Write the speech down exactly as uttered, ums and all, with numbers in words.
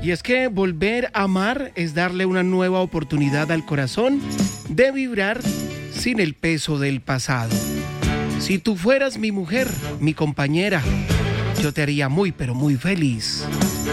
Y es que volver a amar es darle una nueva oportunidad al corazón de vibrar sin el peso del pasado. Si tú fueras mi mujer, mi compañera, yo te haría muy pero muy feliz.